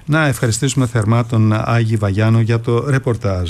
Να ευχαριστήσουμε θερμά τον Άγη Βαγιάνο για το ρεπορτάζ.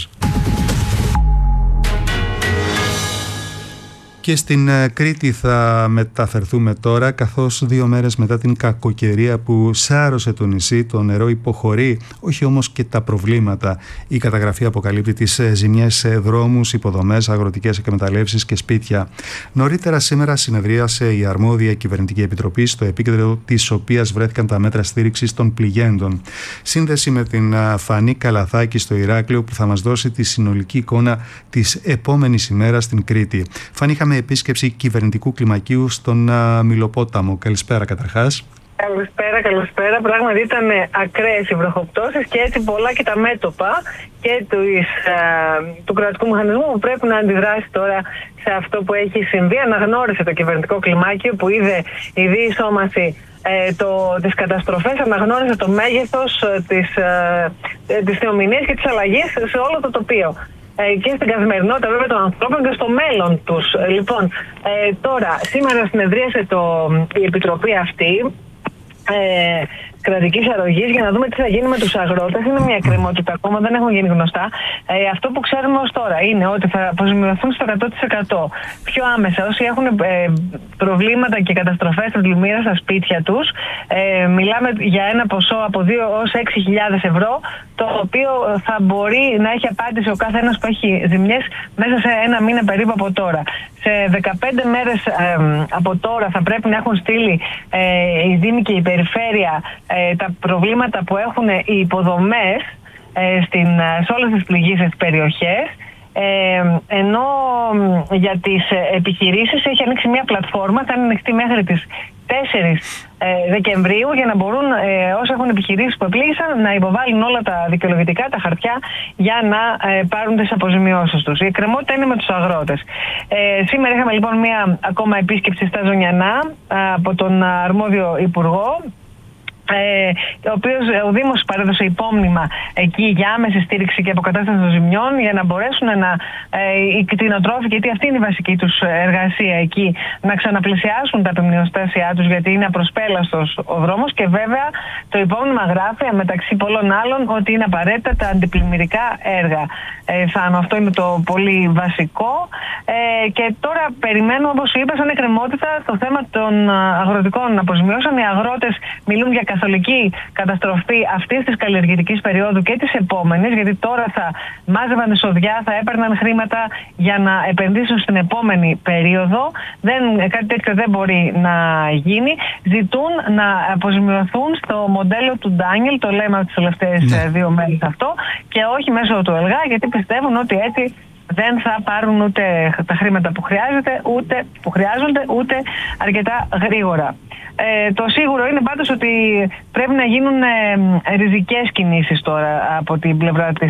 Και στην Κρήτη θα μεταφερθούμε τώρα, καθώς 2 μέρες μετά την κακοκαιρία που σάρωσε το νησί, το νερό υποχωρεί, όχι όμως και τα προβλήματα. Η καταγραφή αποκαλύπτει τις ζημιές σε δρόμους, υποδομές, αγροτικές εκμεταλλεύσεις και σπίτια. Νωρίτερα σήμερα συνεδρίασε η αρμόδια κυβερνητική επιτροπή, στο επίκεντρο της οποίας βρέθηκαν τα μέτρα στήριξης των πληγέντων. Σύνδεση με την Φανή Καλαθάκη στο Ηράκλειο, που θα μας δώσει τη συνολική εικόνα της επόμενης ημέρας στην Κρήτη. Φανή, είχαμε επίσκεψη κυβερνητικού κλιμακίου στον Μηλοπόταμο. Καλησπέρα καταρχάς. Καλησπέρα. Πράγματι ήταν ακραίες οι βροχοπτώσεις και έτσι πολλά και τα μέτωπα και του κρατικού μηχανισμού που πρέπει να αντιδράσει τώρα σε αυτό που έχει συμβεί. Αναγνώρισε το κυβερνητικό κλιμάκιο που είδε η διεισόμαση τις καταστροφές, αναγνώρισε το μέγεθος της θεομηνίας και της αλλαγής σε όλο το τοπίο. Και στην καθημερινότητα βέβαια των ανθρώπων και στο μέλλον τους. Λοιπόν, τώρα, σήμερα συνεδρίασε η επιτροπή αυτή κρατικής αρρωγής για να δούμε τι θα γίνει με τους αγρότες. Είναι μια εκκρεμότητα ακόμα, δεν έχουν γίνει γνωστά. Αυτό που ξέρουμε ως τώρα είναι ότι θα αποζημιωθούν στο 100% πιο άμεσα όσοι έχουν προβλήματα και καταστροφές στην πλημμύρα στα σπίτια τους. Μιλάμε για ένα ποσό από 2 ως 6.000 ευρώ, το οποίο θα μπορεί να έχει απάντηση ο κάθε ένας που έχει ζημιές μέσα σε 1 μήνα περίπου από τώρα. Σε 15 μέρες από τώρα θα πρέπει να έχουν στείλει οι Δήμοι και η Περιφέρεια τα προβλήματα που έχουν οι υποδομές σε όλες τις πληγήσεις περιοχές, ενώ για τις επιχειρήσεις έχει ανοίξει μια πλατφόρμα, θα είναι ανοιχτή μέχρι τις 4 Δεκεμβρίου για να μπορούν όσοι έχουν επιχειρήσεις που επλήγησαν να υποβάλουν όλα τα δικαιολογητικά, τα χαρτιά για να πάρουν τις αποζημιώσεις τους. Η εκκρεμότητα είναι με τους αγρότες. Σήμερα είχαμε λοιπόν μια ακόμα επίσκεψη στα Ζωνιανά από τον αρμόδιο υπουργό, ο Δήμος παρέδωσε υπόμνημα εκεί για άμεση στήριξη και αποκατάσταση των ζημιών για να μπορέσουν οι κτηνοτρόφοι, γιατί αυτή είναι η βασική τους εργασία εκεί, να ξαναπλησιάσουν τα επιμνηστάσια τους, γιατί είναι απροσπέλαστος ο δρόμος. Και βέβαια το υπόμνημα γράφει μεταξύ πολλών άλλων ότι είναι απαραίτητα τα αντιπλημμυρικά έργα. Αυτό είναι το πολύ βασικό. Και τώρα περιμένουμε, όπως είπα, σαν εκκρεμότητα το θέμα των αγροτικών αποζημιώσεων. Οι αγρότες μιλούν για καθολική καταστροφή αυτής της καλλιεργητικής περίοδου και της επόμενης, γιατί τώρα θα μάζευαν εισοδιά, θα έπαιρναν χρήματα για να επενδύσουν στην επόμενη περίοδο. Κάτι τέτοιο δεν μπορεί να γίνει. Ζητούν να αποζημιωθούν στο μοντέλο του Ντάνιελ, το λέμε τις τελευταίες 2 μέρες αυτό, και όχι μέσω του ΕΛΓΑ, γιατί πιστεύουν ότι έτσι δεν θα πάρουν ούτε τα χρήματα που χρειάζονται, ούτε αρκετά γρήγορα. Το σίγουρο είναι πάντως ότι πρέπει να γίνουν ριζικές κινήσεις τώρα από την πλευρά της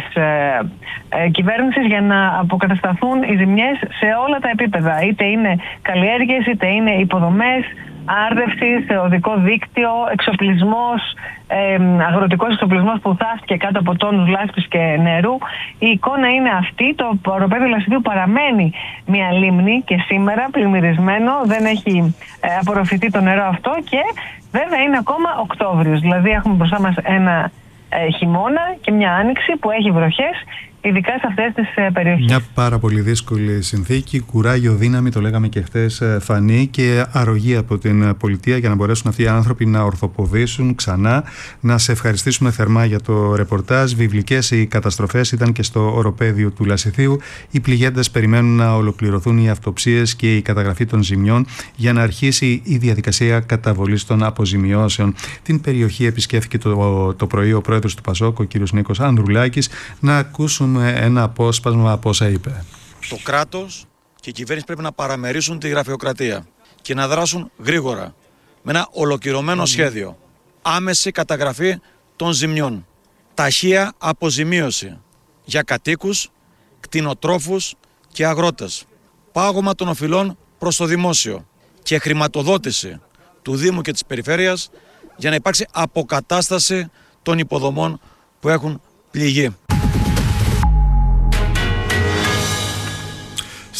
κυβέρνησης για να αποκατασταθούν οι ζημιές σε όλα τα επίπεδα. Είτε είναι καλλιέργειες, είτε είναι υποδομές, άρδευση, οδικό δίκτυο, εξοπλισμός, αγροτικός εξοπλισμός που θαύτηκε κάτω από τόνους λάσπης και νερού. Η εικόνα είναι αυτή. Το οροπέδιο Λασιδιού παραμένει μια λίμνη και σήμερα πλημμυρισμένο, δεν έχει απορροφηθεί το νερό αυτό και βέβαια είναι ακόμα Οκτώβριος. Δηλαδή έχουμε μπροστά μας ένα χειμώνα και μια άνοιξη που έχει βροχές, ειδικά σε αυτές τις περιοχές. Μια πάρα πολύ δύσκολη συνθήκη, κουράγιο, δύναμη, το λέγαμε και χθες, Φανή, και αρρωγή από την πολιτεία για να μπορέσουν αυτοί οι άνθρωποι να ορθοποδήσουν ξανά. Να σε ευχαριστήσουμε θερμά για το ρεπορτάζ. Βιβλικές οι καταστροφές ήταν και στο οροπέδιο του Λασιθίου. Οι πληγέντες περιμένουν να ολοκληρωθούν οι αυτοψίες και η καταγραφή των ζημιών για να αρχίσει η διαδικασία καταβολής των αποζημιώσεων. Την περιοχή επισκέφθηκε το πρωί ο πρόεδρος του ΠΑΣΟΚ, ο κ. Νίκος Ανδρουλάκης. Να ακούσουμε ένα απόσπασμα από όσα είπε. Το κράτος και η κυβέρνηση πρέπει να παραμερίσουν τη γραφειοκρατία και να δράσουν γρήγορα με ένα ολοκληρωμένο σχέδιο. Άμεση καταγραφή των ζημιών. Ταχεία αποζημίωση για κατοίκους, κτηνοτρόφους και αγρότες. Πάγωμα των οφειλών προς το δημόσιο και χρηματοδότηση του Δήμου και της Περιφέρειας για να υπάρξει αποκατάσταση των υποδομών που έχουν πληγεί.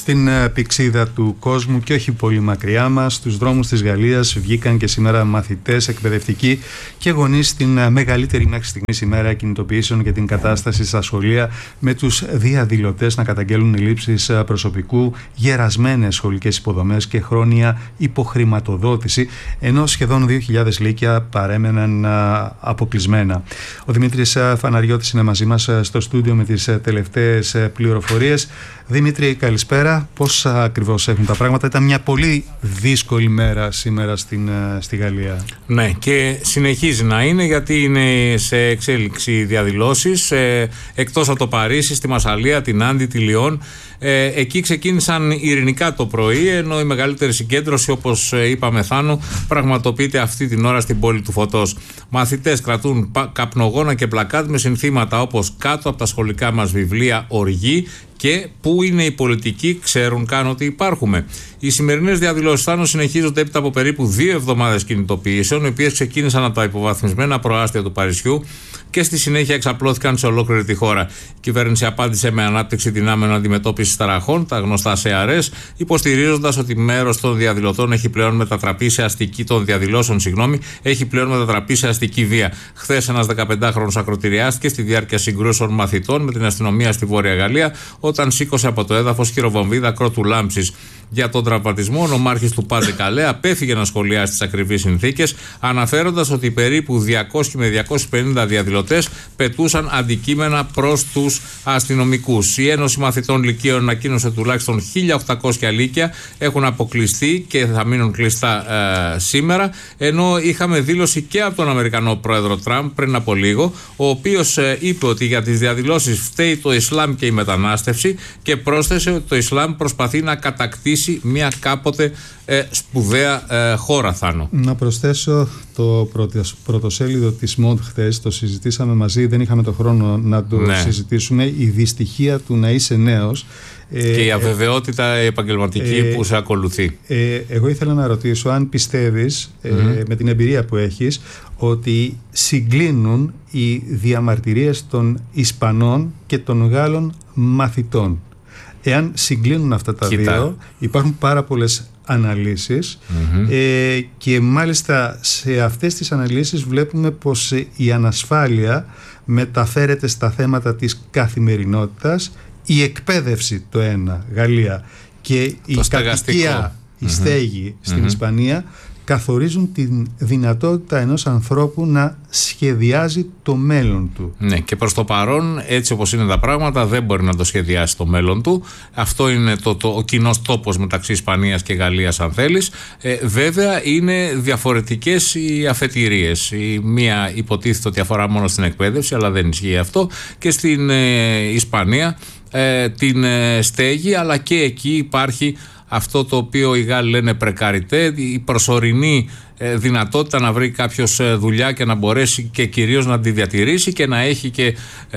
Στην πηξίδα του κόσμου και όχι πολύ μακριά μας, στους δρόμους της Γαλλίας βγήκαν και σήμερα μαθητές, εκπαιδευτικοί και γονείς στην μεγαλύτερη μέχρι στιγμής ημέρα κινητοποιήσεων για την κατάσταση στα σχολεία, με τους διαδηλωτές να καταγγέλουν ελλείψεις προσωπικού, γερασμένες σχολικές υποδομές και χρόνια υποχρηματοδότηση, ενώ σχεδόν 2.000 λύκεια παρέμεναν αποκλεισμένα. Ο Δημήτρης Φαναριώτης είναι μαζί μας στο στούντιο με τις τελευταίες πληροφορίες. Δημήτρη, καλησπέρα. Πώς ακριβώς έχουν τα πράγματα? Ήταν μια πολύ δύσκολη μέρα σήμερα στη Γαλλία. Ναι, και συνεχίζει να είναι, γιατί είναι σε εξέλιξη διαδηλώσεις εκτός από το Παρίσι, στη Μασσαλία, την Άντι, τη Λιόν. Εκεί ξεκίνησαν ειρηνικά το πρωί, ενώ η μεγαλύτερη συγκέντρωση, όπως είπαμε, Θάνο, πραγματοποιείται αυτή την ώρα στην πόλη του Φωτός. Μαθητές κρατούν καπνογόνα και πλακάτ με συνθήματα όπως «Κάτω από τα σχολικά μας βιβλία οργή» και «Πού είναι οι πολιτικοί, ξέρουν καν ότι υπάρχουμε». Οι σημερινές διαδηλώσεις, Θάνο, συνεχίζονται έπειτα από περίπου 2 εβδομάδες κινητοποιήσεων, οι οποίες ξεκίνησαν από τα υποβαθμισμένα προάστια του Παρισιού και στη συνέχεια εξαπλώθηκαν σε ολόκληρη τη χώρα. Η κυβέρνηση απάντησε με ανάπτυξη δυνάμεων αντιμετώπισης ταραχών, τα γνωστά CRS, υποστηρίζοντας ότι μέρος των διαδηλωτών έχει πλέον μετατραπεί σε αστική βία. Χθες ένας 15χρονος ακροτηριάστηκε στη διάρκεια συγκρούσεων μαθητών με την αστυνομία στη Βόρεια Γαλλία, όταν σήκωσε από το έδαφος χειροβομβίδα κρότου λάμψης. Για τον τραυματισμό, ο νομάρχης του Πάντε Καλέ απέφυγε να σχολιάσει τις ακριβείς συνθήκες, αναφέροντας ότι περίπου 200 με 250 διαδηλωτές πετούσαν αντικείμενα προς τους αστυνομικούς. Η Ένωση Μαθητών Λυκείων ανακοίνωσε τουλάχιστον 1.800 λύκεια έχουν αποκλειστεί και θα μείνουν κλειστά σήμερα, ενώ είχαμε δήλωση και από τον Αμερικανό πρόεδρο Τραμπ πριν από λίγο, ο οποίος είπε ότι για τις διαδηλώσεις φταίει το Ισλάμ και η μετανάστευση, και πρόσθεσε ότι το Ισλάμ προσπαθεί να κατακτήσει μια κάποτε σπουδαία χώρα, Θάνο. Να προσθέσω το πρωτοσέλιδο της ΜΟΝΤ χθες, το συζητήσαμε μαζί, δεν είχαμε το χρόνο να το συζητήσουμε, η δυστυχία του να είσαι νέος και η αβεβαιότητα επαγγελματική που σε ακολουθεί. Εγώ ήθελα να ρωτήσω αν πιστεύεις με την εμπειρία που έχεις ότι συγκλίνουν οι διαμαρτυρίες των Ισπανών και των Γάλλων μαθητών. Εάν συγκλίνουν αυτά τα δύο, υπάρχουν πάρα πολλές αναλύσεις και μάλιστα σε αυτές τις αναλύσεις βλέπουμε πως η ανασφάλεια μεταφέρεται στα θέματα της καθημερινότητας, η εκπαίδευση το ένα, Γαλλία, και η κατοικία, η στέγη στην Ισπανία καθορίζουν την δυνατότητα ενός ανθρώπου να σχεδιάζει το μέλλον του. Ναι, και προς το παρόν, έτσι όπως είναι τα πράγματα, δεν μπορεί να το σχεδιάσει το μέλλον του. Αυτό είναι ο κοινός τόπος μεταξύ Ισπανίας και Γαλλίας, αν θέλεις. Βέβαια, είναι διαφορετικές οι αφετηρίες. Η μία υποτίθεται ότι αφορά μόνο στην εκπαίδευση, αλλά δεν ισχύει αυτό. Και στην Ισπανία την στέγη, αλλά και εκεί υπάρχει αυτό το οποίο οι Γάλλοι λένε πρεκαριτέ, η προσωρινή δυνατότητα να βρει κάποιος δουλειά και να μπορέσει και κυρίως να τη διατηρήσει και να έχει και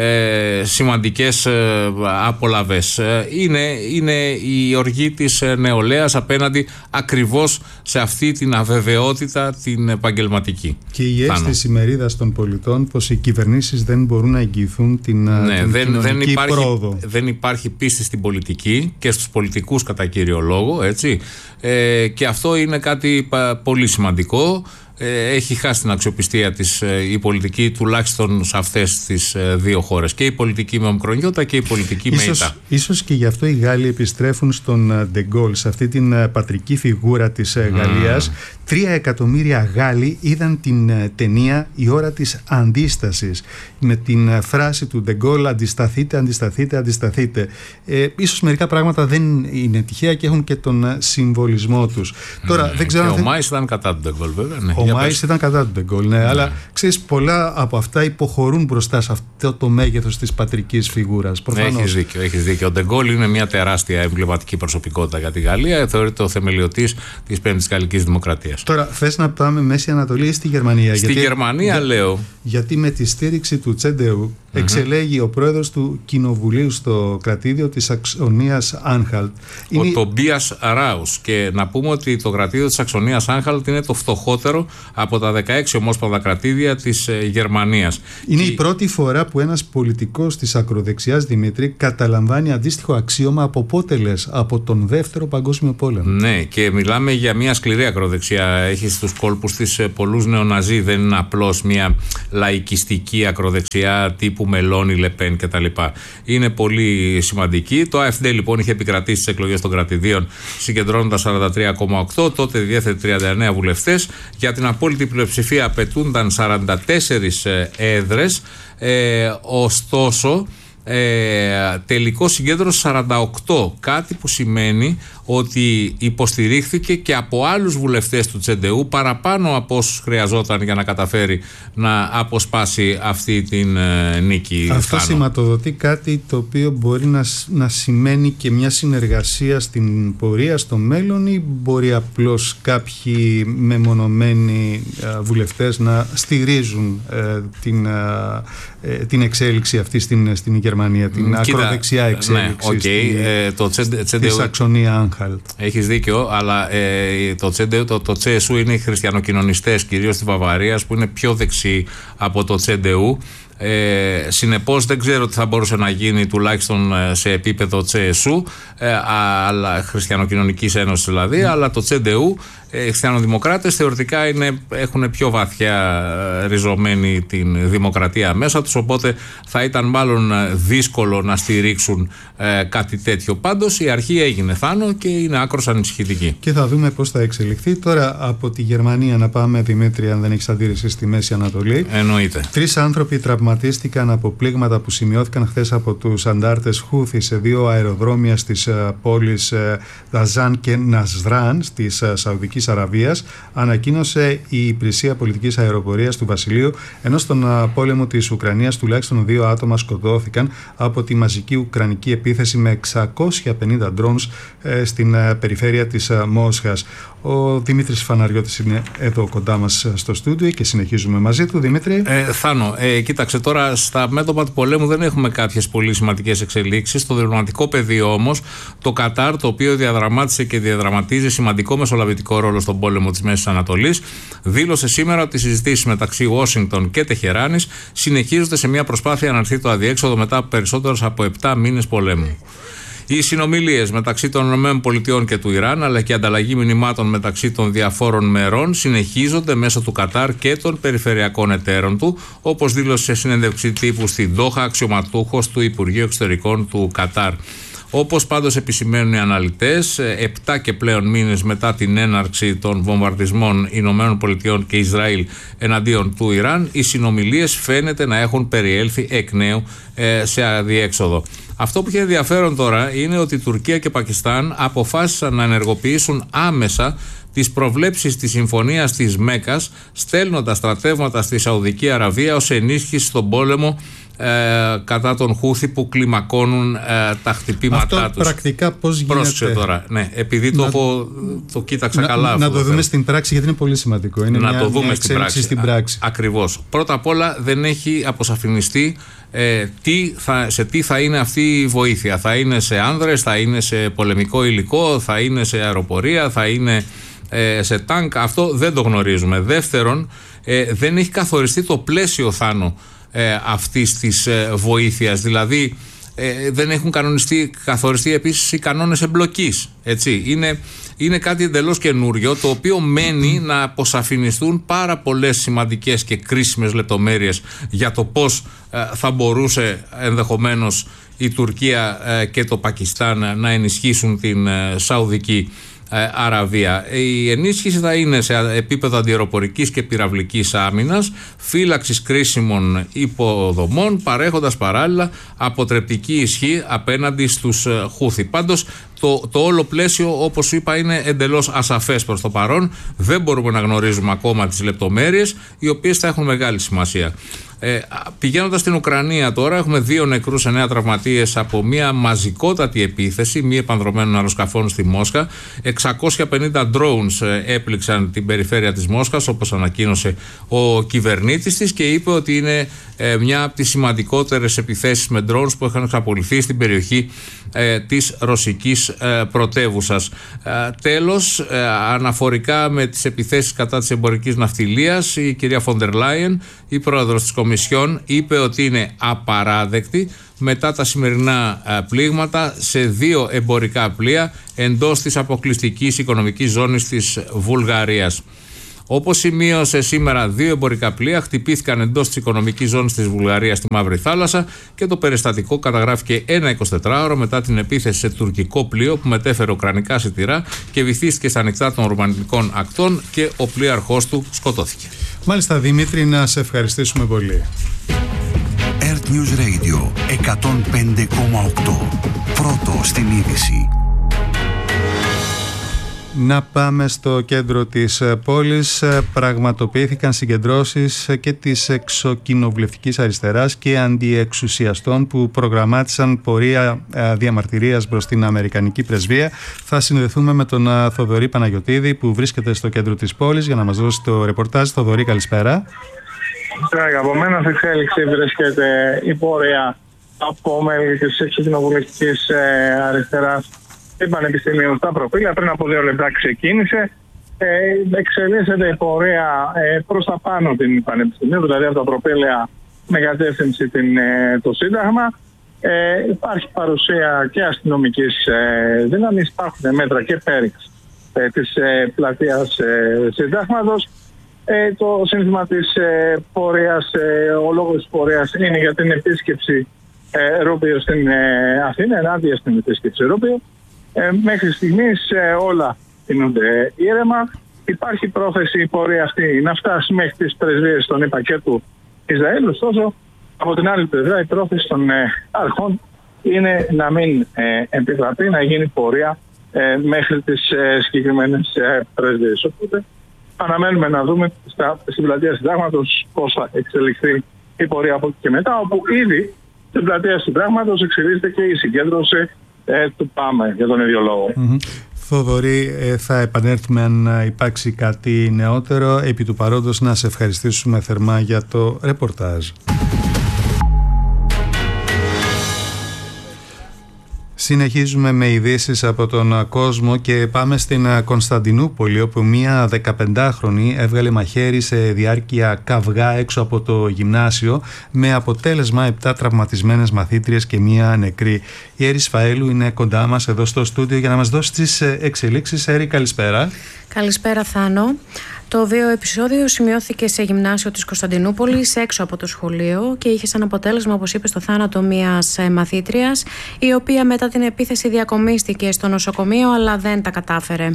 σημαντικές απολαβές. Είναι η οργή της νεολαίας απέναντι ακριβώς σε αυτή την αβεβαιότητα την επαγγελματική. Και η αίσθηση μερίδας των πολιτών πως οι κυβερνήσεις δεν μπορούν να εγγυηθούν την κοινωνική πρόοδο. Δεν υπάρχει πίστη στην πολιτική και στους πολιτικούς κατά κύριο λόγο, έτσι. Και αυτό είναι κάτι πολύ σημαντικό. Έχει χάσει την αξιοπιστία της η πολιτική, τουλάχιστον σε αυτές τις δύο χώρες, και η πολιτική με ομικρονιώτα και η πολιτική με ητά. Ίσως και γι' αυτό οι Γάλλοι επιστρέφουν στον Ντε Γκόλ, σε αυτή την πατρική φιγούρα της Γαλλίας. 3 εκατομμύρια Γάλλοι είδαν την ταινία «Η ώρα της αντίστασης», με την φράση του Ντε Γκόλ «Αντισταθείτε, αντισταθείτε, αντισταθείτε». Ίσως μερικά πράγματα δεν είναι τυχαία και έχουν και τον συμβολισμό τους. Τώρα, δεν ξέρω, ο Μάης ήταν κατά του Ντε Γκόλ, βέβαια. Ναι. Ο Μάης ήταν κατά του Ντε Γκόλ, ναι, αλλά ξέρεις, πολλά από αυτά υποχωρούν μπροστά σε αυτό το μέγεθος της πατρικής φιγούρας. Έχεις δίκιο. Ο Ντε Γκόλ είναι μια τεράστια εμβληματική προσωπικότητα για τη Γαλλία. Θεωρείται ο θεμελιωτής της πέμπτης Γαλλικής Δημοκρατίας. Τώρα, θες να πάμε Μέση Ανατολή ή στη Γερμανία? Γερμανία, λέω. Γιατί με τη στήριξη του Τσέντεου εξελέγει ο πρόεδρος του Κοινοβουλίου στο κρατήδιο της Σαξονίας Άνχαλτ. Ο Τομπίας Ράους. Και να πούμε ότι το κρατήδιο της Σαξονίας Άνχαλτ είναι το φτωχότερο από τα 16 ομόσπονδα κρατήδια της Γερμανίας. Είναι η πρώτη φορά που ένας πολιτικός της ακροδεξιάς, Δημήτρη, καταλαμβάνει αντίστοιχο αξίωμα από πότε λες? Από τον Δεύτερο Παγκόσμιο Πόλεμο. Ναι, και μιλάμε για μια σκληρή ακροδεξιά. Έχει στους κόλπους της πολλούς νεοναζί. Δεν είναι απλώς μια λαϊκιστική ακροδεξιά τύπου Μελώνη, Λεπέν κτλ. Είναι πολύ σημαντική. Το AfD λοιπόν είχε επικρατήσει στις εκλογές των κρατηδίων, συγκεντρώνοντας 43,8. Τότε διέθετε 39 βουλευτές. Για την απόλυτη πλειοψηφία απαιτούνταν 44 έδρες. Ωστόσο, τελικό συγκέντρωσε 48, κάτι που σημαίνει ότι υποστηρίχθηκε και από άλλους βουλευτές του Τσεντεού παραπάνω από όσους χρειαζόταν για να καταφέρει να αποσπάσει αυτή την νίκη. Αυτό σηματοδοτεί κάτι το οποίο μπορεί να σημαίνει και μια συνεργασία στην πορεία στο μέλλον, ή μπορεί απλώς κάποιοι μεμονωμένοι βουλευτές να στηρίζουν την εξέλιξη αυτή στην Γερμανία, την ακροδεξιά εξέλιξη στη Σαξονία Άνχαλτ. Έχεις δίκιο, αλλά το CSU είναι οι χριστιανοκοινωνιστές, κυρίως στη Βαβαρία, που είναι πιο δεξιοί από το CDU. Συνεπώς δεν ξέρω τι θα μπορούσε να γίνει, τουλάχιστον σε επίπεδο CSU, αλλά Χριστιανοκοινωνικής Ένωσης δηλαδή, αλλά το CDU, οι χριστιανοδημοκράτες θεωρητικά έχουν πιο βαθιά ριζωμένη την δημοκρατία μέσα τους, οπότε θα ήταν μάλλον δύσκολο να στηρίξουν κάτι τέτοιο. Πάντως η αρχή έγινε, Θάνο, και είναι άκρως ανησυχητική. Και θα δούμε πώς θα εξελιχθεί. Τώρα από τη Γερμανία να πάμε, Δημήτρη, αν δεν έχεις αντίρρηση, στη Μέση Ανατολή. Εννοείται. 3 άνθρωποι τραυματίστηκαν από πλήγματα που σημειώθηκαν χθες από τους αντάρτες Χούθη σε 2 αεροδρόμια στις πόλεις Δαζάν και Νασδράν της Σαουδικής Αραβίας, ανακοίνωσε η Υπηρεσία Πολιτικής Αεροπορίας του Βασιλείου, ενώ στον πόλεμο της Ουκρανίας τουλάχιστον 2 άτομα σκοτώθηκαν από τη μαζική ουκρανική επίθεση με 650 drones στην περιφέρεια της Μόσχας. Ο Δημήτρης Φαναριώτης είναι εδώ κοντά μας στο στούντιο και συνεχίζουμε μαζί του. Δημήτρη. Θάνο, κοίταξε τώρα, στα μέτωπα του πολέμου δεν έχουμε κάποιες πολύ σημαντικές εξελίξεις. Στο διπλωματικό πεδίο όμως, το Κατάρ, το οποίο διαδραμάτισε και διαδραματίζει σημαντικό μεσολαβητικό ρόλο στον πόλεμο της Μέσης Ανατολής, δήλωσε σήμερα ότι οι συζητήσεις μεταξύ Ουάσιγκτον και Τεχεράνης συνεχίζονται σε μια προσπάθεια να αρθεί το αδιέξοδο μετά από περισσότερους από 7 μήνες πολέμου. Οι συνομιλίες μεταξύ των ΗΠΑ και του Ιράν, αλλά και η ανταλλαγή μηνυμάτων μεταξύ των διαφόρων μερών, συνεχίζονται μέσω του Κατάρ και των περιφερειακών εταίρων του, όπως δήλωσε σε συνέντευξη τύπου στην Δόχα αξιωματούχος του Υπουργείου Εξωτερικών του Κατάρ. Όπως πάντως επισημαίνουν οι αναλυτές, 7 και πλέον μήνες μετά την έναρξη των βομβαρδισμών ΗΠΑ και Ισραήλ εναντίον του Ιράν, οι συνομιλίες φαίνεται να έχουν περιέλθει εκ νέου σε αδιέξοδο. Αυτό που έχει ενδιαφέρον τώρα είναι ότι η Τουρκία και Πακιστάν αποφάσισαν να ενεργοποιήσουν άμεσα τις προβλέψεις της συμφωνίας της Μέκας, στέλνοντας στρατεύματα στη Σαουδική Αραβία ως ενίσχυση στον πόλεμο κατά τον Χούθη που κλιμακώνουν τα χτυπήματά τους. Αυτό πρακτικά πώς γίνεται? Πρόσεξε τώρα, ναι, επειδή το κοίταξα καλά. Να το δούμε στην πράξη, γιατί είναι πολύ σημαντικό. Είναι να μια, το δούμε μια στην πράξη. Ακριβώς. Πρώτα απ' όλα δεν έχει αποσαφινιστεί σε τι θα είναι αυτή η βοήθεια. Θα είναι σε άνδρες, θα είναι σε πολεμικό υλικό, θα είναι σε αεροπορία, θα είναι σε τάγκ. Αυτό δεν το γνωρίζουμε. Δεύτερον, δεν έχει καθοριστεί το πλαίσιο, Θάνο, αυτής της βοήθειας. Δηλαδή δεν έχουν καθοριστεί επίσης οι κανόνες εμπλοκής. Έτσι. Είναι κάτι εντελώς καινούριο, το οποίο μένει να αποσαφινιστούν πάρα πολλές σημαντικές και κρίσιμες λεπτομέρειες για το πώς θα μπορούσε ενδεχομένως η Τουρκία και το Πακιστάν να ενισχύσουν την Σαουδική Αραβία. Η ενίσχυση θα είναι σε επίπεδο αντιαεροπορικής και πυραυλικής άμυνας, φύλαξης κρίσιμων υποδομών, παρέχοντας παράλληλα αποτρεπτική ισχύ απέναντι στους Χούθη. Πάντως το όλο πλαίσιο, όπως είπα, είναι εντελώς ασαφές προς το παρόν. Δεν μπορούμε να γνωρίζουμε ακόμα τις λεπτομέρειες, οι οποίες θα έχουν μεγάλη σημασία. Πηγαίνοντας στην Ουκρανία τώρα, έχουμε 2 νεκρούς, 9 τραυματίες από μια μαζικότατη επίθεση μη επανδρομένων αεροσκαφών στη Μόσχα. 650 drones έπληξαν την περιφέρεια της Μόσχας, όπως ανακοίνωσε ο κυβερνήτης της, και είπε ότι είναι μια από τις σημαντικότερες επιθέσεις με drones που είχαν εξαπολυθεί στην περιοχή της ρωσικής πρωτεύουσας. Τέλος, αναφορικά με τις επιθέσεις κατά της εμπορικής ναυτιλίας, η κυρία Φοντερ Λάιεν, η πρόεδρος της Κομισιόν, είπε ότι είναι απαράδεκτη μετά τα σημερινά πλήγματα σε 2 εμπορικά πλοία εντός της αποκλειστικής οικονομικής ζώνης της Βουλγαρίας. Όπως σημείωσε σήμερα, 2 εμπορικά πλοία χτυπήθηκαν εντός της οικονομικής ζώνης της Βουλγαρίας στη Μαύρη Θάλασσα και το περιστατικό καταγράφηκε ένα 24ωρο μετά την επίθεση σε τουρκικό πλοίο που μετέφερε ουκρανικά σιτηρά και βυθίστηκε στα ανοιχτά των ρουμανικών ακτών και ο πλοίαρχός του σκοτώθηκε. Μάλιστα, Δημήτρη, να σε ευχαριστήσουμε πολύ. Earth News Radio 105,8. Πρώτο στην είδηση. Να πάμε στο κέντρο της πόλης. Πραγματοποιήθηκαν συγκεντρώσεις και της εξοκοινοβουλευτικής αριστεράς και αντιεξουσιαστών που προγραμμάτισαν πορεία διαμαρτυρίας προς την Αμερικανική πρεσβεία. Θα συνδεθούμε με τον Θοδωρή Παναγιωτίδη που βρίσκεται στο κέντρο της πόλης για να μας δώσει το ρεπορτάζ. Θοδωρή, καλησπέρα. Από μένα σε εξέλιξη βρίσκεται η πορεία από μέλη της εξοκοινοβουλευτικής αριστεράς στην Πανεπιστημίου στα Προπήλαια. Πριν από 2 λεπτά ξεκίνησε. Εξελίσσεται η πορεία προς τα πάνω την Πανεπιστημίου, δηλαδή από τα Προπήλαια με κατεύθυνση το Σύνταγμα. Υπάρχει παρουσία και αστυνομικής δύναμης, υπάρχουν μέτρα και πέριξ της πλατείας Συντάγματος. Το σύνθημα της πορείας, ο λόγος της πορείας είναι για την επίσκεψη Ρούμπιο στην Αθήνα, ενάντια στην επίσκεψη Ρούμπιο. Μέχρι στιγμής όλα κινούνται ήρεμα. Υπάρχει πρόθεση η πορεία αυτή να φτάσει μέχρι τις πρεσβείες των ΗΠΑ και του Ισραήλ. Ωστόσο, από την άλλη πλευρά, η πρόθεση των αρχών είναι να μην επιτραπεί να γίνει πορεία μέχρι τις συγκεκριμένες πρεσβείες. Οπότε, αναμένουμε να δούμε στην πλατεία Συντάγματος πώς θα εξελιχθεί η πορεία από εκεί και μετά, όπου ήδη στην πλατεία Συντάγματος εξελίσσεται και η συγκέντρωση του ΠΑΜΕ για τον ίδιο λόγο. Θοδωρή, θα επανέλθουμε αν υπάρξει κάτι νεότερο. Επί του παρόντος να σε ευχαριστήσουμε θερμά για το ρεπορτάζ. Συνεχίζουμε με ειδήσεις από τον κόσμο και πάμε στην Κωνσταντινούπολη, όπου μία 15χρονη έβγαλε μαχαίρι σε διάρκεια καυγά έξω από το γυμνάσιο με αποτέλεσμα 7 τραυματισμένες μαθήτριες και μία νεκρή. Η Έρη Σφαέλου είναι κοντά μας εδώ στο στούντιο για να μας δώσει τις εξελίξεις. Έρη, καλησπέρα. Καλησπέρα, Θάνο. Το βίαιο επεισόδιο σημειώθηκε σε γυμνάσιο της Κωνσταντινούπολης έξω από το σχολείο και είχε σαν αποτέλεσμα, όπως είπε, το θάνατο μιας μαθήτριας, η οποία μετά την επίθεση διακομίστηκε στο νοσοκομείο αλλά δεν τα κατάφερε.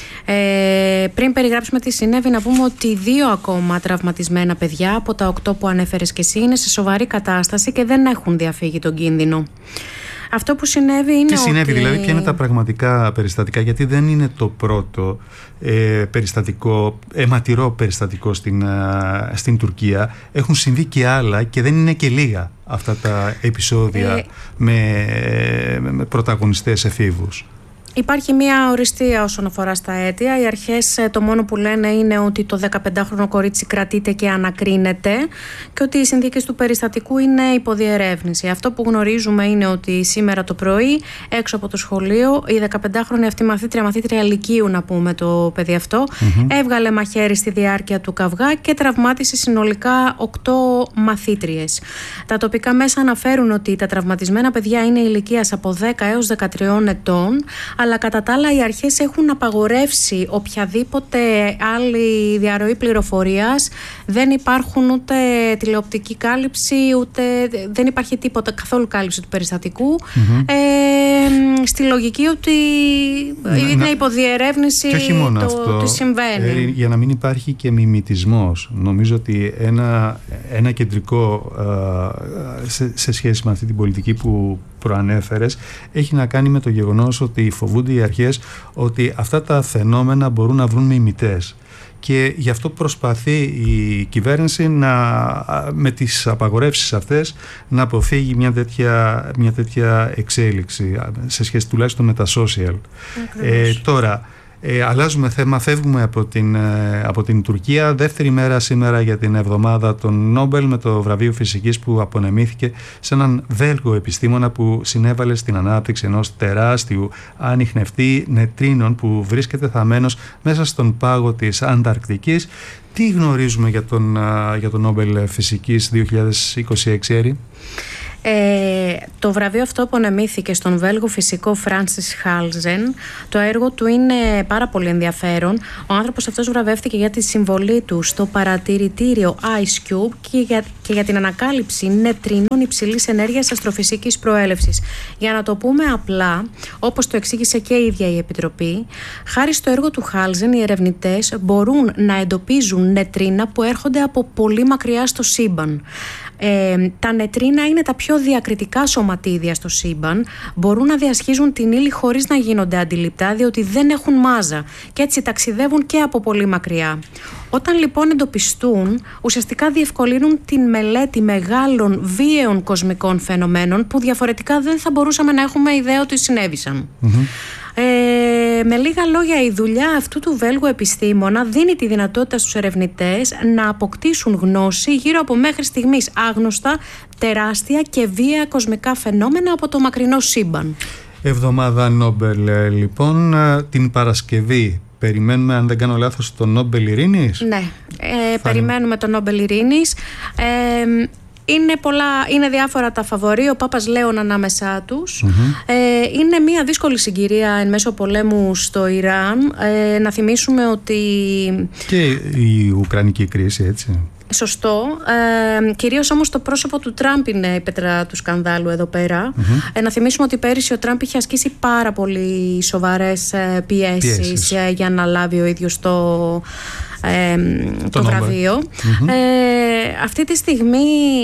Πριν περιγράψουμε τι συνέβη, να πούμε ότι 2 ακόμα τραυματισμένα παιδιά από τα 8 που ανέφερες και εσύ είναι σε σοβαρή κατάσταση και δεν έχουν διαφύγει τον κίνδυνο. Αυτό που συνέβη είναι. Τι συνέβη, δηλαδή, ποια είναι τα πραγματικά περιστατικά, γιατί δεν είναι το πρώτο περιστατικό, αιματηρό περιστατικό στην Τουρκία. Έχουν συμβεί και άλλα και δεν είναι και λίγα αυτά τα επεισόδια με πρωταγωνιστές εφήβους. Υπάρχει μια οριστία όσον αφορά στα αίτια. Οι αρχές το μόνο που λένε είναι ότι το 15χρονο κορίτσι κρατείται και ανακρίνεται και ότι οι συνθήκες του περιστατικού είναι υποδιερεύνηση. Αυτό που γνωρίζουμε είναι ότι σήμερα το πρωί, έξω από το σχολείο, η 15χρονη αυτή μαθήτρια λυκείου, να πούμε το παιδί αυτό, έβγαλε μαχαίρι στη διάρκεια του καυγά και τραυμάτισε συνολικά 8 μαθήτριες. Τα τοπικά μέσα αναφέρουν ότι τα τραυματισμένα παιδιά είναι ηλικίας από 10 έως 13 ετών, αλλά κατά τα άλλα οι αρχές έχουν απαγορεύσει οποιαδήποτε άλλη διαρροή πληροφορίας. Δεν υπάρχουν ούτε τηλεοπτική κάλυψη, ούτε δεν υπάρχει τίποτα, καθόλου κάλυψη του περιστατικού. Στη λογική ότι είναι υποδιερεύνηση το τι συμβαίνει. Για να μην υπάρχει και μιμητισμός. Νομίζω ότι ένα κεντρικό σε σχέση με αυτή την πολιτική που προανέφερες έχει να κάνει με το γεγονός ότι φοβούνται οι αρχές ότι αυτά τα φαινόμενα μπορούν να βρουν μιμητές. Και γι' αυτό προσπαθεί η κυβέρνηση με τις απαγορεύσεις αυτές να αποφύγει μια τέτοια εξέλιξη σε σχέση τουλάχιστον με τα social. Τώρα αλλάζουμε θέμα, φεύγουμε από την Τουρκία. Δεύτερη μέρα σήμερα για την εβδομάδα των Νόμπελ με το βραβείο φυσικής που απονεμήθηκε σε έναν Βέλγο επιστήμονα που συνέβαλε στην ανάπτυξη ενός τεράστιου ανιχνευτή νετρίνων που βρίσκεται θαμμένος μέσα στον πάγο της Ανταρκτικής. Τι γνωρίζουμε για τον Νόμπελ φυσικής 2026, Έρη? Το βραβείο αυτό απονεμήθηκε στον Βέλγο φυσικό Φράνσις Χάλζεν. Το έργο του είναι πάρα πολύ ενδιαφέρον. Ο άνθρωπος αυτός βραβεύτηκε για τη συμβολή του στο παρατηρητήριο Ice Cube και για την ανακάλυψη νετρίνων υψηλής ενέργειας αστροφυσικής προέλευσης. Για να το πούμε απλά, όπως το εξήγησε και η ίδια η Επιτροπή, χάρη στο έργο του Χάλζεν οι ερευνητές μπορούν να εντοπίζουν νετρίνα που έρχονται από πολύ μακριά στο σύμπαν. Τα νετρίνα είναι τα πιο διακριτικά σωματίδια στο σύμπαν. Μπορούν να διασχίζουν την ύλη χωρίς να γίνονται αντιληπτά, διότι δεν έχουν μάζα και έτσι ταξιδεύουν και από πολύ μακριά. Όταν λοιπόν εντοπιστούν, ουσιαστικά διευκολύνουν την μελέτη μεγάλων βίαιων κοσμικών φαινομένων που διαφορετικά δεν θα μπορούσαμε να έχουμε ιδέα ότι συνέβησαν. Με λίγα λόγια, η δουλειά αυτού του Βέλγου επιστήμονα δίνει τη δυνατότητα στους ερευνητές να αποκτήσουν γνώση γύρω από μέχρι στιγμής άγνωστα, τεράστια και βίαια κοσμικά φαινόμενα από το μακρινό σύμπαν. Εβδομάδα Νόμπελ λοιπόν, την Παρασκευή περιμένουμε, αν δεν κάνω λάθος, το Νόμπελ Ειρήνης. Ναι, περιμένουμε το Νόμπελ Ειρήνης. Είναι διάφορα τα φαβορί, ο Πάπας Λέων ανάμεσά τους. Είναι μια δύσκολη συγκυρία εν μέσω πολέμου στο Ιράν. Να θυμίσουμε ότι... Και η Ουκρανική κρίση, έτσι. Σωστό. Κυρίως όμως το πρόσωπο του Τραμπ είναι η πέτρα του σκανδάλου εδώ πέρα. Να θυμίσουμε ότι πέρυσι ο Τραμπ είχε ασκήσει πάρα πολύ σοβαρές πιέσεις για να λάβει ο ίδιος το βραβείο. Αυτή τη στιγμή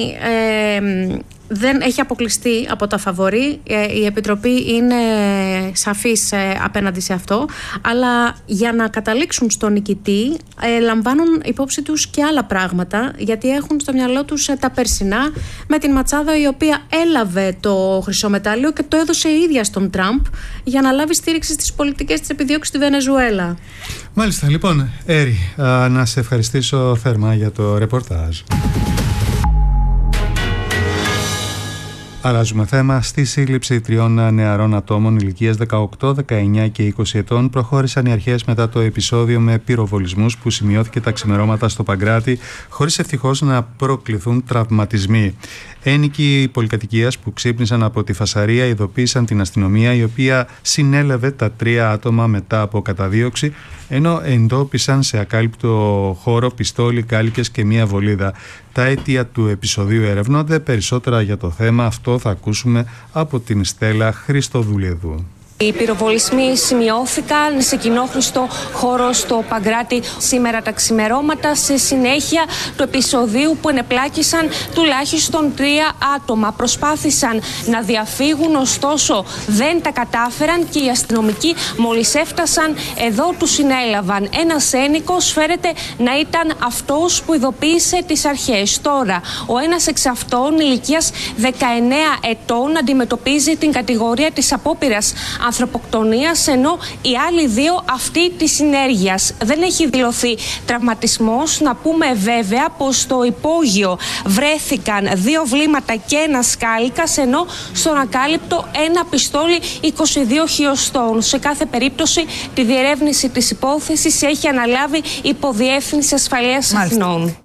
δεν έχει αποκλειστεί από τα φαβορί. Η Επιτροπή είναι σαφής απέναντι σε αυτό, αλλά για να καταλήξουν στον νικητή λαμβάνουν υπόψη τους και άλλα πράγματα, γιατί έχουν στο μυαλό τους τα περσινά με την ματσάδα η οποία έλαβε το χρυσό μετάλλιο και το έδωσε η ίδια στον Τραμπ για να λάβει στήριξη στις πολιτικές της επιδιώξης στη Βενεζουέλα. Μάλιστα, λοιπόν, Έρη, να σε ευχαριστήσω θερμά για το ρεπορτάζ. Αλλάζουμε θέμα. Στη σύλληψη 3 νεαρών ατόμων ηλικίας 18, 19 και 20 ετών προχώρησαν οι αρχές μετά το επεισόδιο με πυροβολισμούς που σημειώθηκε τα ξημερώματα στο Παγκράτη, χωρίς ευτυχώς να προκληθούν τραυματισμοί. Ένοικοι πολυκατοικίας που ξύπνησαν από τη φασαρία ειδοποίησαν την αστυνομία, η οποία συνέλαβε τα 3 άτομα μετά από καταδίωξη, ενώ εντόπισαν σε ακάλυπτο χώρο πιστόλι, κάλικες και μία βολίδα. Τα αίτια του επεισοδίου ερευνώνται. Περισσότερα για το θέμα αυτό θα ακούσουμε από την Στέλλα Χριστοδουλιαδού. Οι πυροβολισμοί σημειώθηκαν σε κοινόχρηστο χώρο στο Παγκράτη σήμερα τα ξημερώματα, σε συνέχεια του επεισοδίου που ενεπλάκησαν τουλάχιστον 3 άτομα. Προσπάθησαν να διαφύγουν, ωστόσο δεν τα κατάφεραν και οι αστυνομικοί μόλις έφτασαν εδώ τους συνέλαβαν. Ένας ένικος φέρεται να ήταν αυτός που ειδοποίησε τις αρχές. Τώρα ο ένας εξ αυτών ηλικίας 19 ετών αντιμετωπίζει την κατηγορία της απόπειρας ανθρωποκτονίας, ενώ οι άλλοι 2 αυτή της συνέργειας. Δεν έχει δηλωθεί τραυματισμός. Να πούμε βέβαια πως στο υπόγειο βρέθηκαν 2 βλήματα και ένας κάλικας, ενώ στον ακάλυπτο ένα πιστόλι 22 χιλιοστών. Σε κάθε περίπτωση τη διερεύνηση της υπόθεσης έχει αναλάβει η Υποδιεύθυνση Ασφαλείας Αθηνών.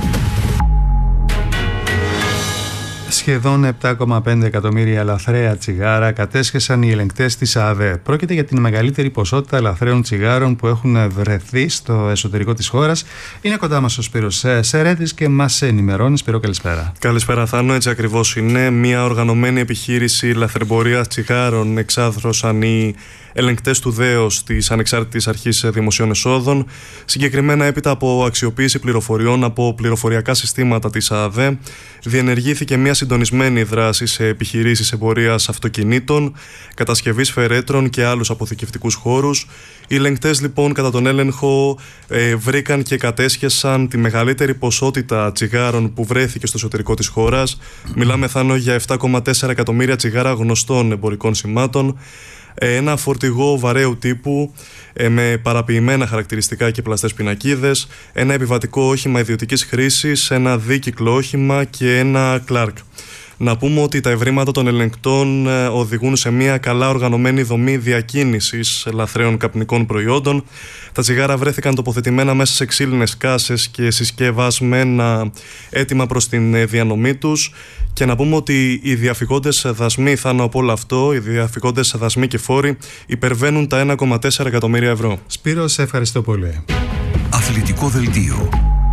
Σχεδόν 7,5 εκατομμύρια λαθρέα τσιγάρα κατέσχεσαν οι ελεγκτές της ΑΔΕ. Πρόκειται για την μεγαλύτερη ποσότητα λαθρέων τσιγάρων που έχουν βρεθεί στο εσωτερικό της χώρας. Είναι κοντά μας ο Σπύρος Σερέτης και μας ενημερώνει. Σπύρο, καλησπέρα. Καλησπέρα, Θάνο. Έτσι ακριβώς είναι. Μια οργανωμένη επιχείρηση λαθρεμπορίας τσιγάρων εξάθρωσαν οι ελεγκτές του ΔΕΟΣ, της Ανεξάρτητης Αρχής Δημοσίων Εσόδων. Συγκεκριμένα, έπειτα από αξιοποίηση πληροφοριών από πληροφοριακά συστήματα της ΑΔΕ, διενεργήθηκε μια συντονισμένη δράση σε επιχειρήσεις εμπορίας αυτοκινήτων, κατασκευής φερέτρων και άλλους αποθηκευτικούς χώρους. Οι ελεγκτές λοιπόν κατά τον έλεγχο βρήκαν και κατέσχεσαν τη μεγαλύτερη ποσότητα τσιγάρων που βρέθηκε στο εσωτερικό της χώρας. Μιλάμε, Θάνο, για 7,4 εκατομμύρια τσιγάρα γνωστών εμπορικών σημάτων, ένα φορτηγό βαρέου τύπου με παραποιημένα χαρακτηριστικά και πλαστές πινακίδες, ένα επιβατικό όχημα ιδιωτικής χρήσης, ένα δίκυκλο όχημα και ένα Clark. Να πούμε ότι τα ευρήματα των ελεγκτών οδηγούν σε μια καλά οργανωμένη δομή διακίνησης λαθρέων καπνικών προϊόντων. Τα τσιγάρα βρέθηκαν τοποθετημένα μέσα σε ξύλινες κάσες και συσκευασμένα έτοιμα προς την διανομή τους. Και να πούμε ότι οι διαφυγόντες δασμοί, Θάνο, από όλο αυτό, οι διαφυγόντες δασμοί και φόροι υπερβαίνουν τα 1,4 εκατομμύρια ευρώ. Σπύρο, σε ευχαριστώ πολύ. Αθλητικό δελτίο.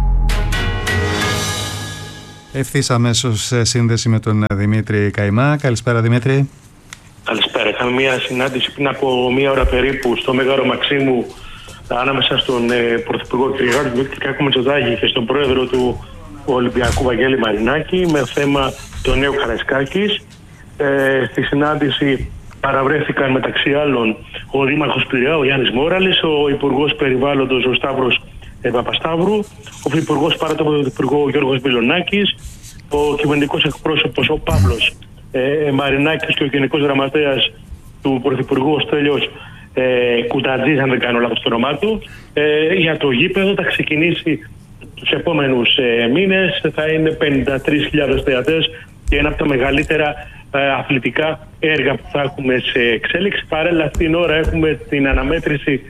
Ευθύς αμέσως σύνδεση με τον Δημήτρη Καϊμά. Καλησπέρα, Δημήτρη. Καλησπέρα. Είχαμε μια συνάντηση πριν από μία ώρα περίπου στο Μέγαρο Μαξίμου ανάμεσα στον Πρωθυπουργό κ. Κυριάκο Μητσοτάκη και στον Πρόεδρο του Ολυμπιακού Βαγγέλη Μαρινάκη με θέμα τον νέο Καραϊσκάκης. Στη συνάντηση παραβρέθηκαν μεταξύ άλλων ο Δήμαρχος Πειραιά, ο Γιάννης Μόραλης, ο Υπουργός Περιβάλλοντος, ο Σταύρος Παπασταύρου, ο Υπουργός Παράτομο του Υπουργού Γιώργος Μπιλονάκης, ο κυβερνητικός εκπρόσωπος ο Παύλος Μαρινάκης και ο Γενικός Γραμματέας του Πρωθυπουργού ο Στέλιος Κουτατζής, αν δεν κάνω λάθος το όνομά του. Για το γήπεδο θα ξεκινήσει τους επόμενους μήνες, θα είναι 53.000 θεατές και ένα από τα μεγαλύτερα αθλητικά έργα που θα έχουμε σε εξέλιξη. Παράλληλα αυτήν την ώρα έχουμε την αναμέτρηση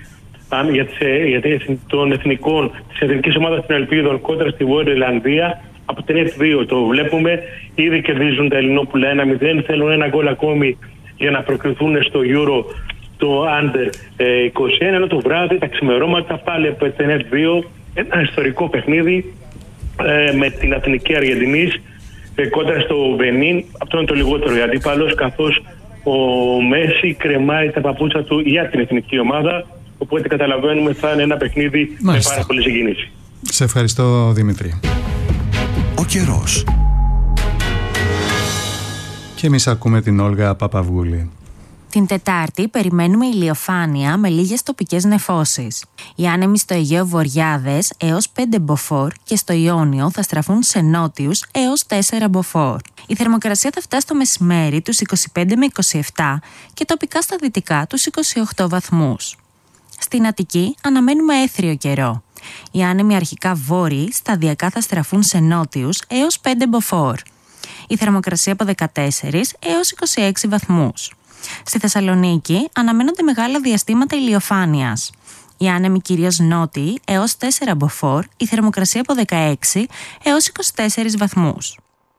των εθνικών της εθνικής ομάδας των Ελπίδων κόντρα στη Βόρεια Ιρλανδία. Από την F2 το βλέπουμε, ήδη κερδίζουν τα Ελληνόπουλα 1-0, θέλουν ένα γκολ ακόμη για να προκριθούν στο Euro το Under 21, ενώ το βράδυ, τα ξημερώματα, πάλι από την F2, ένα ιστορικό παιχνίδι με την Εθνική Αργεντινής κόντρα στο Μπενίν. Αυτό είναι το λιγότερο αντίπαλος, καθώς ο Μέση κρεμάει τα παπούτσα του για την εθνική ομάδα. Οπότε καταλαβαίνουμε θα είναι ένα παιχνίδι με πάρα πολύ συγκίνηση. Σε ευχαριστώ, Δημήτρη. Ο καιρός. Και εμείς ακούμε την Όλγα Παπαυγούλη. Την Τετάρτη περιμένουμε ηλιοφάνεια με λίγες τοπικές νεφώσεις. Οι άνεμοι στο Αιγαίο βοριάδες έως 5 μποφόρ και στο Ιόνιο θα στραφούν σε νότιους έως 4 μποφόρ. Η θερμοκρασία θα φτάσει το μεσημέρι τους 25 με 27 και τοπικά στα δυτικά τους 28 βαθμούς. Στην Αττική αναμένουμε έθριο καιρό. Οι άνεμοι αρχικά βόρειοι σταδιακά θα στραφούν σε νότιους έως 5 μποφόρ. Η θερμοκρασία από 14 έως 26 βαθμούς. Στη Θεσσαλονίκη αναμένονται μεγάλα διαστήματα ηλιοφάνειας. Οι άνεμοι κυρίως νότιοι έως 4 μποφόρ, η θερμοκρασία από 16 έως 24 βαθμούς.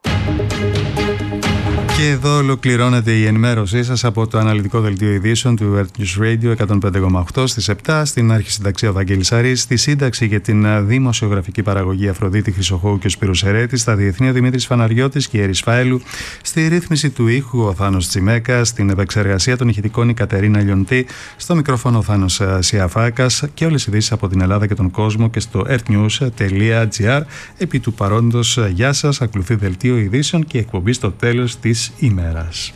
Και εδώ ολοκληρώνεται η ενημέρωσή σας από το αναλυτικό δελτίο ειδήσεων του Earth News Radio 105,8 στις 7, στην αρχισυνταξία ο Βαγγέλης Αρής, στη σύνταξη για την δημοσιογραφική παραγωγή Αφροδίτη Χρυσοχώου και ο Σπύρος Ερέτης, στα διεθνή ο Δημήτρης Φαναριώτης και η Ερής Φάελου, στη ρύθμιση του ήχου ο Θάνος Τσιμέκας, στην επεξεργασία των ηχητικών η Κατερίνα Λιοντή, στο μικρόφωνο ο Θάνος Σιαφάκας και όλες οι ειδήσεις από την Ελλάδα και τον κόσμο και στο earthnews.gr. Επί του παρόντος, γεια σας, ακολουθεί δελτίο ειδήσεων και εκπομπή στο τέλος της ημέρας.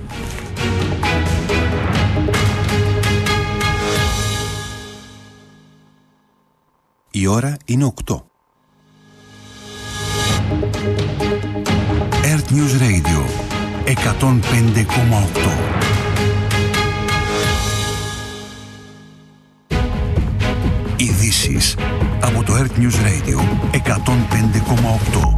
Η ώρα είναι 8. Earth News Radio 105,8. Ειδήσεις από το Earth News Radio 105,8.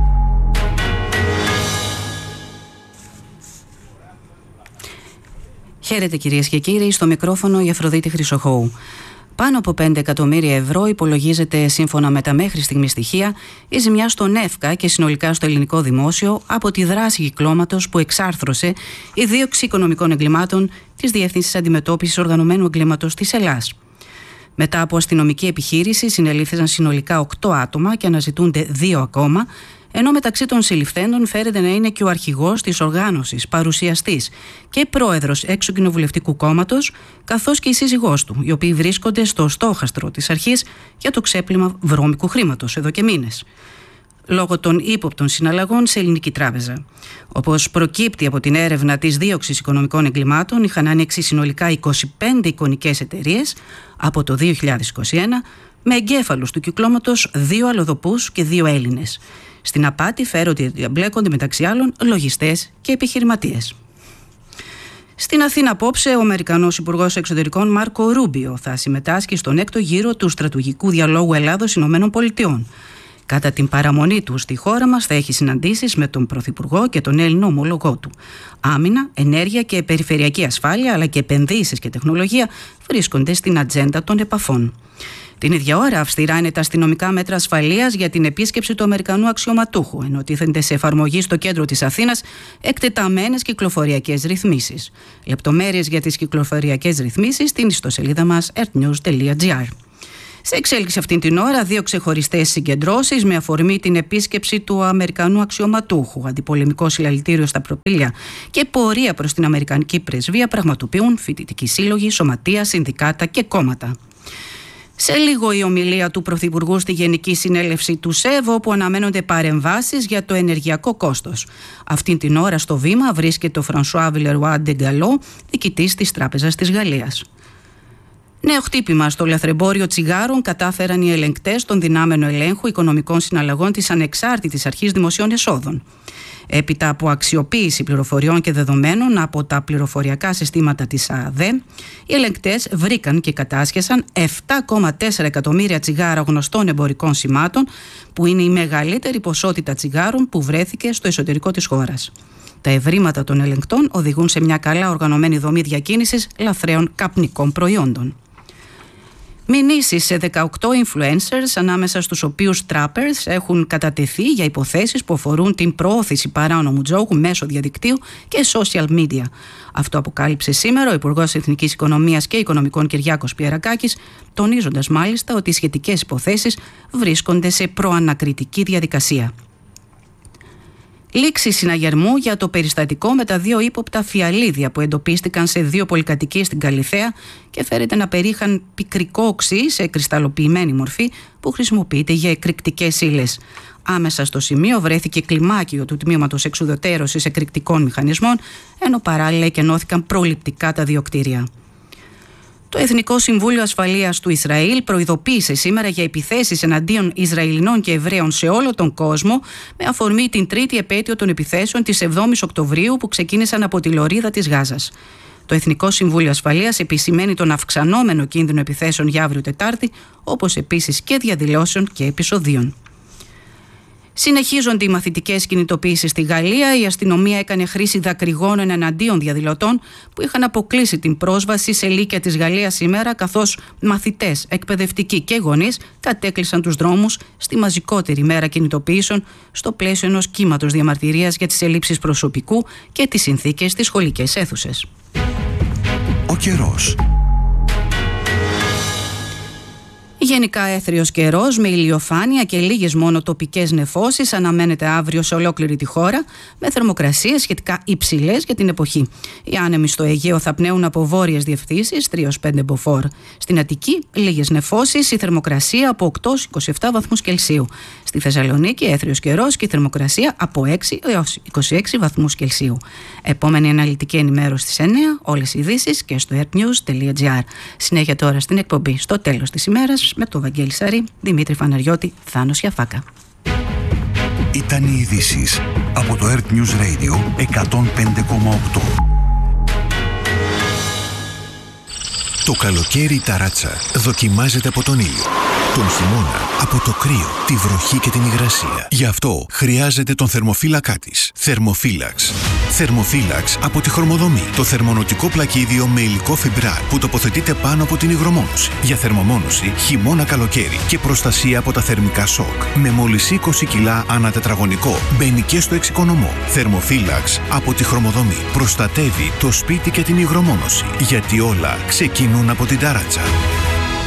Χαίρετε κυρίες και κύριοι, στο μικρόφωνο η Αφροδίτη Χρυσοχώου. Πάνω από 5 εκατομμύρια ευρώ υπολογίζεται, σύμφωνα με τα μέχρι στιγμή στοιχεία, η ζημιά στον ΕΦΚΑ και συνολικά στο ελληνικό δημόσιο από τη δράση κυκλώματος που εξάρθρωσε η δίωξη οικονομικών εγκλημάτων της Διεύθυνσης Αντιμετώπισης Οργανωμένου Εγκλήματος της Ελλάς. Μετά από αστυνομική επιχείρηση συνελήφθησαν συνολικά 8 άτομα και αναζητούνται 2 ακόμα, ενώ μεταξύ των συλληφθέντων φέρεται να είναι και ο αρχηγός της οργάνωσης, παρουσιαστής και πρόεδρος εξωκοινοβουλευτικού κόμματος, καθώς και η σύζυγός του, οι οποίοι βρίσκονται στο στόχαστρο της αρχής για το ξέπλυμα βρώμικου χρήματος εδώ και μήνες, λόγω των ύποπτων συναλλαγών σε ελληνική τράπεζα. Όπως προκύπτει από την έρευνα της δίωξης οικονομικών εγκλημάτων, είχαν ανοίξει συνολικά 25 εικονικές εταιρείες από το 2021, με εγκέφαλους του κυκλώματος 2 αλλοδοπούς και 2 Έλληνες. Στην απάτη φέρονται ότι εμπλέκονται μεταξύ άλλων λογιστές και επιχειρηματίες. Στην Αθήνα απόψε, ο Αμερικανός Υπουργός Εξωτερικών Μάρκο Ρούμπιο θα συμμετάσχει στον 6ο γύρο του στρατηγικού διαλόγου Ελλάδος-ΗΠΑ. Κατά την παραμονή του στη χώρα μας θα έχει συναντήσεις με τον Πρωθυπουργό και τον Έλληνο ομόλογό του. Άμυνα, ενέργεια και περιφερειακή ασφάλεια, αλλά και επενδύσεις και τεχνολογία βρίσκονται στην ατζέντα των επαφών. Την ίδια ώρα, αυστηρά είναι τα αστυνομικά μέτρα ασφαλείας για την επίσκεψη του Αμερικανού αξιωματούχου, ενώ τίθενται σε εφαρμογή στο κέντρο της Αθήνας εκτεταμένες κυκλοφοριακές ρυθμίσεις. Λεπτομέρειες για τις κυκλοφοριακές ρυθμίσεις στην ιστοσελίδα μας earthnews.gr. Σε εξέλιξη αυτήν την ώρα, 2 ξεχωριστές συγκεντρώσεις με αφορμή την επίσκεψη του Αμερικανού αξιωματούχου, αντιπολεμικό συλλαλητήριο στα προπήλαια και πορεία προς την Αμερικανική πρεσβεία πραγματοποιούν φοιτητικοί σύλλογοι, σωματεία, συνδικάτα και κόμματα. Σε λίγο η ομιλία του Πρωθυπουργού στη Γενική Συνέλευση του ΣΕΒ, όπου αναμένονται παρεμβάσεις για το ενεργειακό κόστος. Αυτήν την ώρα στο βήμα βρίσκεται ο Φρανσουά Βιλερουά Ντεγκαλό, διοικητής της Τράπεζας της Γαλλίας. Νέο χτύπημα στο λαθρεμπόριο τσιγάρων κατάφεραν οι ελεγκτές των δυνάμεων ελέγχου οικονομικών συναλλαγών της Ανεξάρτητης Αρχής Δημοσίων Εσόδων. Έπειτα από αξιοποίηση πληροφοριών και δεδομένων από τα πληροφοριακά συστήματα της ΑΔΕ, οι ελεγκτές βρήκαν και κατάσχεσαν 7,4 εκατομμύρια τσιγάρα γνωστών εμπορικών σημάτων, που είναι η μεγαλύτερη ποσότητα τσιγάρων που βρέθηκε στο εσωτερικό της χώρας. Τα ευρήματα των ελεγκτών οδηγούν σε μια καλά οργανωμένη δομή διακίνησης λαθρέων καπνικών προϊόντων. Μηνύσεις σε 18 influencers, ανάμεσα στους οποίους trappers, έχουν κατατεθεί για υποθέσεις που αφορούν την προώθηση παράνομου τζόγου μέσω διαδικτύου και social media. Αυτό αποκάλυψε σήμερα ο Υπουργός Εθνικής Οικονομίας και Οικονομικών Κυριάκος Πιερακάκης, τονίζοντας μάλιστα ότι οι σχετικές υποθέσεις βρίσκονται σε προανακριτική διαδικασία. Λήξη συναγερμού για το περιστατικό με τα 2 ύποπτα φιαλίδια που εντοπίστηκαν σε 2 πολυκατοικίες στην Καλιθέα και φέρεται να περίχαν πικρικό οξύ σε κρυσταλλοποιημένη μορφή που χρησιμοποιείται για εκρηκτικές ύλες. Άμεσα στο σημείο βρέθηκε κλιμάκιο του τμήματος εξουδετερώσης εκρηκτικών μηχανισμών, ενώ παράλληλα εκενώθηκαν προληπτικά τα 2 κτίρια. Το Εθνικό Συμβούλιο Ασφαλείας του Ισραήλ προειδοποίησε σήμερα για επιθέσεις εναντίον Ισραηλινών και Εβραίων σε όλο τον κόσμο, με αφορμή την 3η επέτειο των επιθέσεων της 7ης Οκτωβρίου που ξεκίνησαν από τη λωρίδα της Γάζας. Το Εθνικό Συμβούλιο Ασφαλείας επισημαίνει τον αυξανόμενο κίνδυνο επιθέσεων για αύριο Τετάρτη, όπως επίσης και διαδηλώσεων και επεισοδίων. Συνεχίζονται οι μαθητικές κινητοποιήσεις στη Γαλλία. Η αστυνομία έκανε χρήση δακρυγόνων εναντίον διαδηλωτών που είχαν αποκλείσει την πρόσβαση σε λύκεια της Γαλλίας σήμερα, καθώς μαθητές, εκπαιδευτικοί και γονείς κατέκλεισαν τους δρόμους στη μαζικότερη μέρα κινητοποιήσεων στο πλαίσιο ενός κύματος διαμαρτυρίας για τις ελλείψεις προσωπικού και τις συνθήκες στις σχολικές αίθουσες. Ο καιρός. Γενικά έθριος καιρός με ηλιοφάνεια και λίγες μόνο τοπικές νεφώσεις αναμένεται αύριο σε ολόκληρη τη χώρα, με θερμοκρασίες σχετικά υψηλές για την εποχή. Οι άνεμοι στο Αιγαίο θα πνέουν από βόρειες διευθύνσεις 3-5 μποφόρ. Στην Αττική λίγες νεφώσεις, η θερμοκρασία από 8-27 βαθμούς Κελσίου. Στη Θεσσαλονίκη έθριος καιρός και η θερμοκρασία από 6 έως 26 βαθμούς Κελσίου. Επόμενη αναλυτική ενημέρωση στις 9, όλες οι ειδήσεις και στο earthnews.gr. Συνέχεια τώρα στην εκπομπή στο τέλος της ημέρας με τον Βαγγέλη Σαρή, Δημήτρη Φαναριώτη, Θάνο Σιαφάκα. Ήταν οι ειδήσεις από το Earth News Radio 105,8. Το καλοκαίρι η ταράτσα δοκιμάζεται από τον ήλιο. Τον χειμώνα από το κρύο, τη βροχή και την υγρασία. Γι' αυτό χρειάζεται τον θερμοφύλακά της. Θερμοφύλαξ. Θερμοφύλαξ από τη Χρωμοδομή. Το θερμονοτικό πλακίδιο με υλικό φιμπράρ που τοποθετείται πάνω από την υγρομόνωση. Για θερμομόνωση χειμώνα-καλοκαίρι και προστασία από τα θερμικά σοκ. Με μόλις 20 κιλά ανά τετραγωνικό. Μπαίνει και στο εξοικονομό. Θερμοφύλαξ από τη Χρωμοδομή. Προστατεύει το σπίτι και την υγρομόνωση. Γιατί όλα ξεκινούν από την ταράτσα.